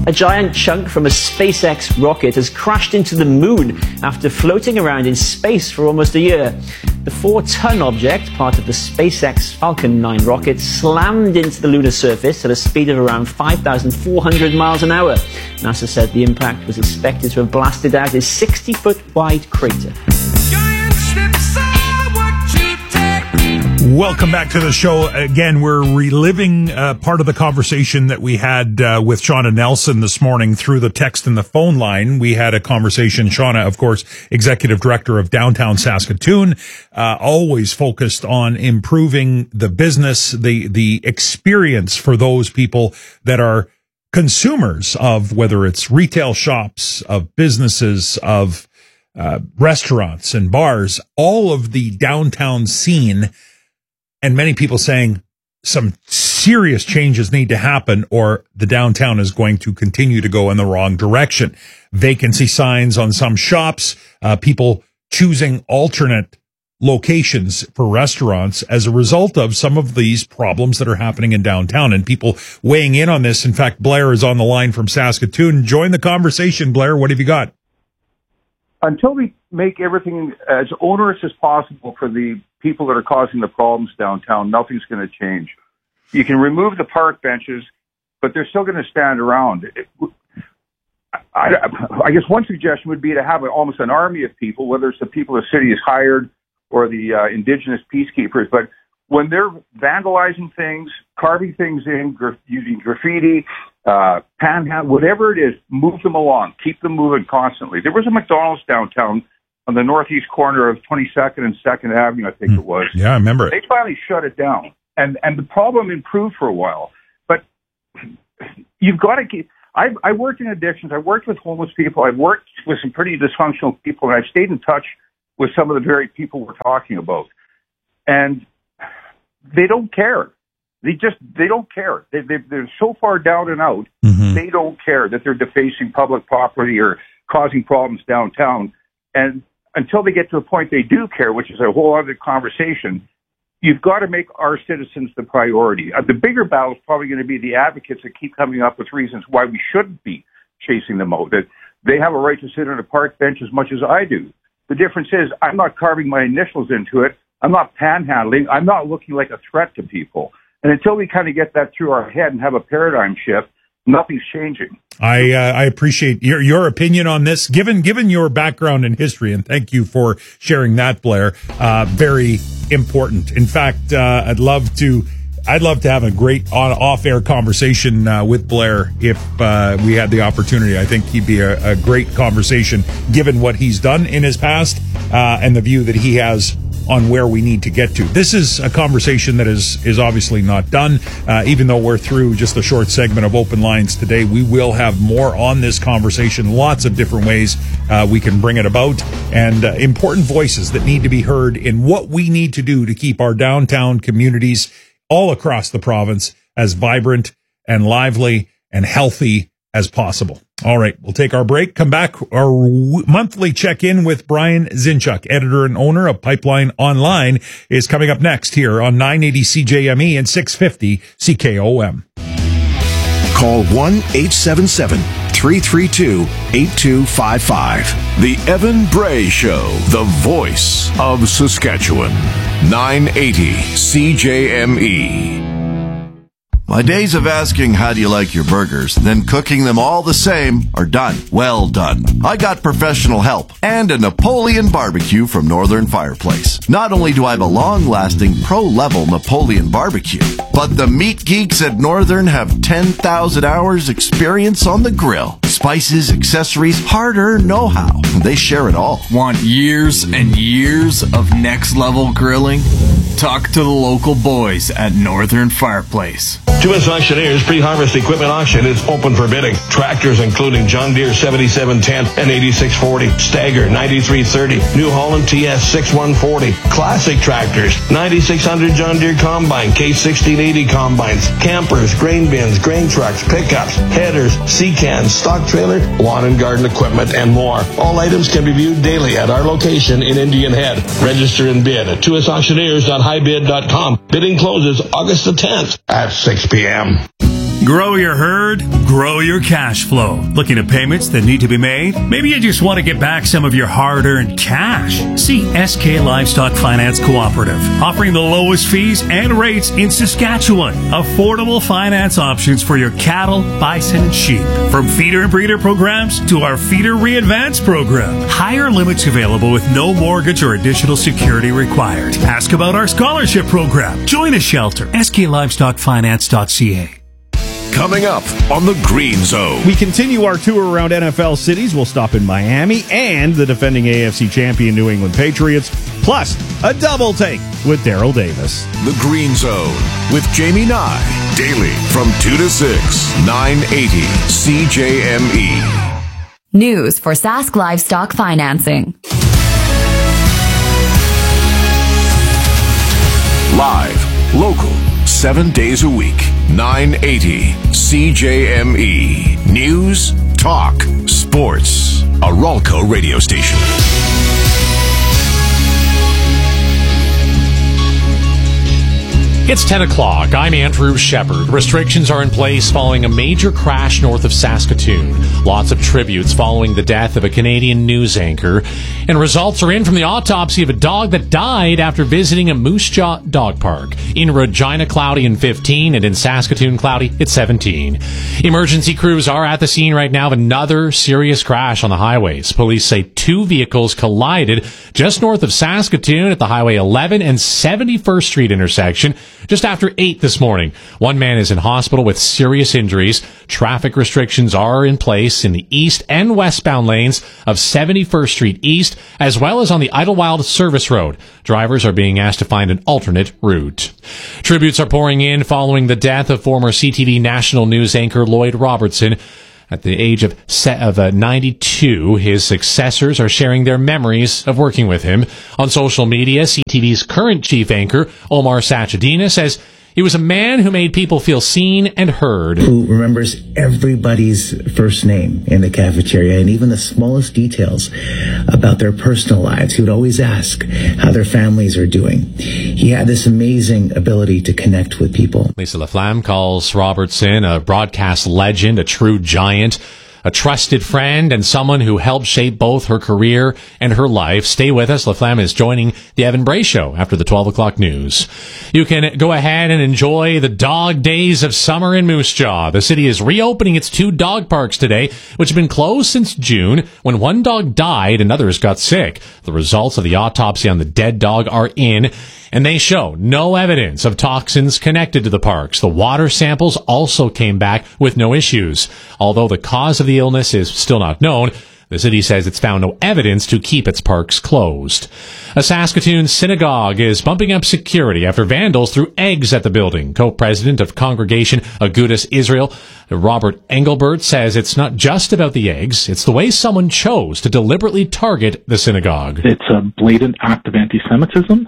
A giant chunk from a SpaceX rocket has crashed into the moon after floating around in space for almost a year. The 4-ton object, part of the SpaceX Falcon 9 rocket, slammed into the lunar surface at a speed of around 5,400 miles an hour. NASA said the impact was expected to have blasted out a 60-foot wide crater. Welcome back to the show. Again, we're reliving part of the conversation that we had with Shauna Nelson this morning through the text and the phone line. We had a conversation. Shauna, of course, Executive Director of Downtown Saskatoon, always focused on improving the business, the experience for those people that are consumers of, whether it's retail shops, of businesses, of restaurants and bars, all of the downtown scene. And many people saying some serious changes need to happen or the downtown is going to continue to go in the wrong direction. Vacancy signs on some shops, people choosing alternate locations for restaurants as a result of some of these problems that are happening in downtown, and people weighing in on this. In fact, Blair is on the line from Saskatoon. Join the conversation, Blair. What have you got? Until we make everything as onerous as possible for the people that are causing the problems downtown, nothing's going to change. You can remove the park benches, but they're still going to stand around. I guess one suggestion would be to have almost an army of people, whether it's the people the city has hired or the indigenous peacekeepers. But when they're vandalizing things, carving things in, using graffiti, panhandle, whatever it is, move them along. Keep them moving constantly. There was a McDonald's downtown on the northeast corner of 22nd and 2nd Avenue, I think it was. Yeah, I remember it. They finally shut it down, and the problem improved for a while. But you've got to keep... I worked in addictions. I worked with homeless people. I've worked with some pretty dysfunctional people, and I've stayed in touch with some of the very people we're talking about. And they don't care. They don't care. They're so far down and out, They don't care that they're defacing public property or causing problems downtown. And until they get to a point they do care, which is a whole other conversation, you've got to make our citizens the priority. The bigger battle is probably going to be the advocates that keep coming up with reasons why we shouldn't be chasing them out, that they have a right to sit on a park bench as much as I do. The difference is I'm not carving my initials into it. I'm not panhandling. I'm not looking like a threat to people. And until we kind of get that through our head and have a paradigm shift, nothing's changing. I appreciate your opinion on this, given your background in history, and thank you for sharing that, Blair. Very important. In fact, I'd love to have a great off-air conversation with Blair if we had the opportunity. I think he'd be a great conversation, given what he's done in his past and the view that he has on where we need to get to. This is a conversation that is obviously not done. Even though we're through just a short segment of Open Lines today, we will have more on this conversation, lots of different ways we can bring it about, and important voices that need to be heard in what we need to do to keep our downtown communities all across the province as vibrant and lively and healthy as possible. All right, we'll take our break, come back. Our monthly check-in with Brian Zinchuk, editor and owner of Pipeline Online, is coming up next here on 980 CJME and 650 CKOM. Call 1-877-332-8255. The Evan Bray Show, the voice of Saskatchewan. 980 CJME. My days of asking how do you like your burgers, then cooking them all the same are done. Well done. I got professional help and a Napoleon barbecue from Northern Fireplace. Not only do I have a long-lasting pro-level Napoleon barbecue, but the meat geeks at Northern have 10,000 hours experience on the grill. Spices, accessories, hard-earned know-how. They share it all. Want years and years of next-level grilling? Talk to the local boys at Northern Fireplace. US Auctioneers pre-harvest equipment auction is open for bidding. Tractors including John Deere 7710 and 8640, Stagger 9330, New Holland TS 6140, classic tractors, 9600 John Deere Combine, K1680 combines, campers, grain bins, grain trucks, pickups, headers, sea cans, stock trailer, lawn and garden equipment, and more. All items can be viewed daily at our location in Indian Head. Register and bid at usauctioneers.highbid.com. Bidding closes August the 10th at 6 p.m. Grow your herd, grow your cash flow. Looking at payments that need to be made? Maybe you just want to get back some of your hard-earned cash. See SK Livestock Finance Cooperative, offering the lowest fees and rates in Saskatchewan. Affordable finance options for your cattle, bison, and sheep. From feeder and breeder programs to our Feeder Re-Advance program. Higher limits available with no mortgage or additional security required. Ask about our scholarship program. Join a shelter. SKLivestockFinance.ca. Coming up on the Green Zone. We continue our tour around NFL cities. We'll stop in Miami and the defending AFC champion New England Patriots, plus a double take with Daryl Davis. The Green Zone with Jamie Nye. Daily from 2 to 6, 980 CJME. News for Sask Livestock Financing. Live, local, 7 days a week. 980 CJME. News, talk, sports. A Ralco radio station. It's 10 o'clock. I'm Andrew Shepard. Restrictions are in place following a major crash north of Saskatoon. Lots of tributes following the death of a Canadian news anchor. And results are in from the autopsy of a dog that died after visiting a Moose Jaw dog park. In Regina, cloudy and 15, and in Saskatoon, cloudy at 17. Emergency crews are at the scene right now of another serious crash on the highways. Police say 2 vehicles collided just north of Saskatoon at the Highway 11 and 71st Street intersection just after 8 this morning. One man is in hospital with serious injuries. Traffic restrictions are in place in the east and westbound lanes of 71st Street East, as well as on the Idlewild Service Road. Drivers are being asked to find an alternate route. Tributes are pouring in following the death of former CTV national news anchor Lloyd Robertson. At the age of 92, his successors are sharing their memories of working with him. On social media, CTV's current chief anchor, Omar Sachedina, says he was a man who made people feel seen and heard. Who remembers everybody's first name in the cafeteria and even the smallest details about their personal lives. He would always ask how their families are doing. He had this amazing ability to connect with people. Lisa Laflamme calls Robertson a broadcast legend, a true giant, a trusted friend, and someone who helped shape both her career and her life. Stay with us. Laflamme is joining the Evan Bray Show after the 12 o'clock news. You can go ahead and enjoy the dog days of summer in Moose Jaw. The city is reopening its 2 dog parks today, which have been closed since June when one dog died and others got sick. The results of the autopsy on the dead dog are in, and they show no evidence of toxins connected to the parks. The water samples also came back with no issues. Although the cause of the illness is still not known, the city says it's found no evidence to keep its parks closed. A Saskatoon synagogue is bumping up security after vandals threw eggs at the building. Co-president of Congregation Agudas Israel, Robert Engelbert, says it's not just about the eggs, it's the way someone chose to deliberately target the synagogue. It's a blatant act of anti-Semitism,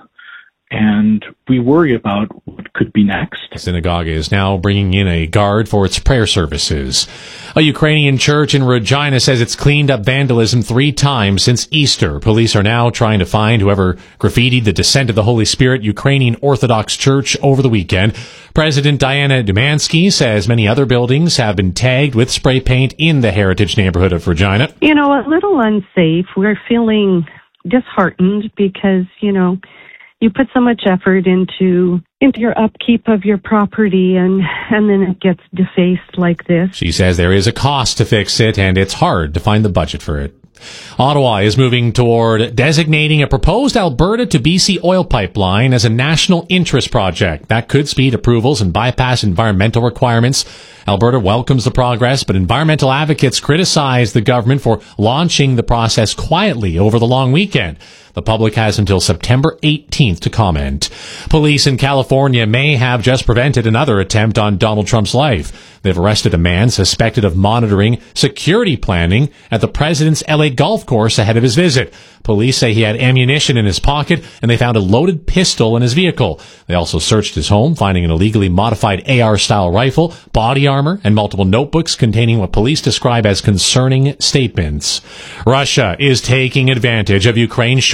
and we worry about what could be next. The synagogue is now bringing in a guard for its prayer services. A Ukrainian church in Regina says it's cleaned up vandalism 3 times since Easter. Police are now trying to find whoever graffitied the Descent of the Holy Spirit Ukrainian Orthodox Church over the weekend. President Diana Dumansky says many other buildings have been tagged with spray paint in the heritage neighborhood of Regina. You know, a little unsafe. We're feeling disheartened because, you put so much effort into your upkeep of your property and then it gets defaced like this. She says there is a cost to fix it and it's hard to find the budget for it. Ottawa is moving toward designating a proposed Alberta to BC oil pipeline as a national interest project. That could speed approvals and bypass environmental requirements. Alberta welcomes the progress, but environmental advocates criticize the government for launching the process quietly over the long weekend. The public has until September 18th to comment. Police in California may have just prevented another attempt on Donald Trump's life. They've arrested a man suspected of monitoring security planning at the president's LA golf course ahead of his visit. Police say he had ammunition in his pocket, and they found a loaded pistol in his vehicle. They also searched his home, finding an illegally modified AR-style rifle, body armor, and multiple notebooks containing what police describe as concerning statements. Russia is taking advantage of Ukraine's shortage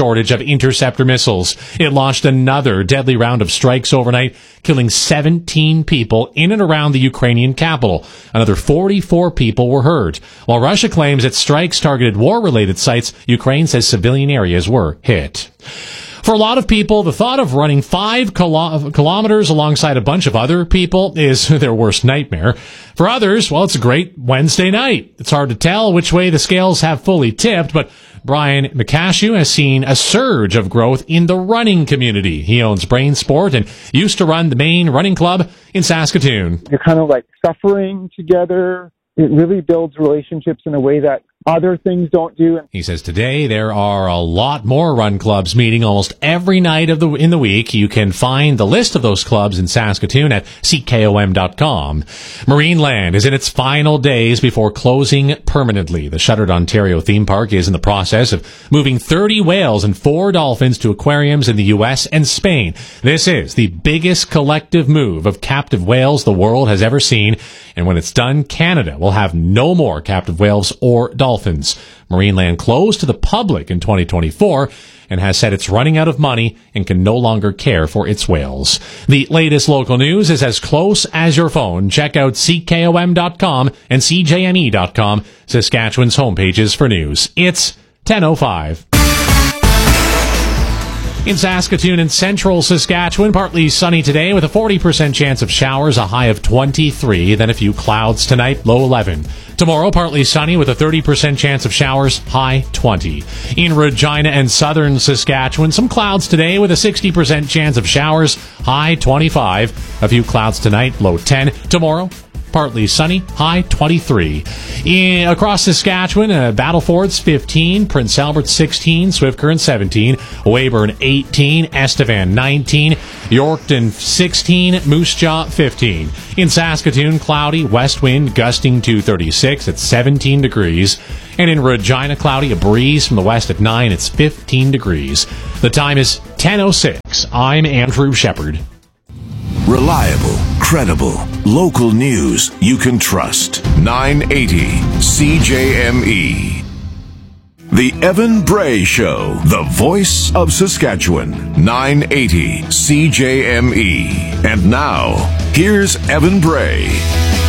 shortage of interceptor missiles. It launched another deadly round of strikes overnight, killing 17 people in and around the Ukrainian capital. Another 44 people were hurt. While Russia claims its strikes targeted war-related sites, Ukraine says civilian areas were hit. For a lot of people, the thought of running 5 kilometers alongside a bunch of other people is their worst nightmare. For others, well, it's a great Wednesday night. It's hard to tell which way the scales have fully tipped, but Brian McCashew has seen a surge of growth in the running community. He owns Brain Sport and used to run the main running club in Saskatoon. You're kind of like suffering together. It really builds relationships in a way that other things don't do. He says today there are a lot more run clubs meeting almost every night in the week. You can find the list of those clubs in Saskatoon at CKOM.com. Marineland is in its final days before closing permanently. The Shuttered Ontario theme park is in the process of moving 30 whales and 4 dolphins to aquariums in the U.S. and Spain. This is the biggest collective move of captive whales the world has ever seen. And when it's done, Canada will have no more captive whales or dolphins. Marineland closed to the public in 2024 and has said it's running out of money and can no longer care for its whales. The latest local news is as close as your phone. Check out CKOM.com and CJME.com, Saskatchewan's homepages for news. It's 10:05. In Saskatoon and central Saskatchewan, partly sunny today with a 40% chance of showers, a high of 23, then a few clouds tonight, low 11. Tomorrow, partly sunny with a 30% chance of showers, high 20. In Regina and southern Saskatchewan, some clouds today with a 60% chance of showers, high 25. A few clouds tonight, low 10. Tomorrow, partly sunny, high 23. Across Saskatchewan, Battleford's 15, Prince Albert 16, Swift Current 17, Weyburn 18, Estevan 19, Yorkton 16, Moose Jaw 15. In Saskatoon, cloudy, west wind gusting to 36 at 17 degrees. And in Regina, cloudy, a breeze from the west at 9, it's 15 degrees. The time is 10:06. I'm Andrew Shepard. Reliable, credible, local news you can trust. 980 CJME. The Evan Bray Show, the voice of Saskatchewan. 980 CJME. And now, here's Evan Bray.